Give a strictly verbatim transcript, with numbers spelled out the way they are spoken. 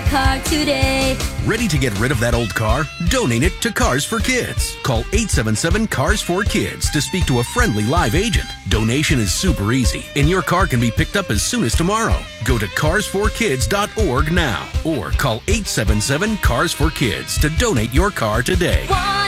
car today. Ready to get rid of that old car? Donate it to Cars for Kids. Call eight seven seven, C A R S four Kids to speak to a friendly live agent. Donation is super easy, and your car can be picked up as soon as tomorrow. Go to cars for kids dot org now or call eight seven seven, C A R S four Kids to donate your car today. One